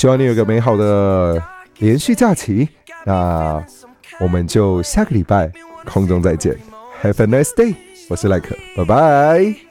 希望你有个美好的连续假期。那我们就下个礼拜空中再见。Have a nice day， 我是赖可，拜拜。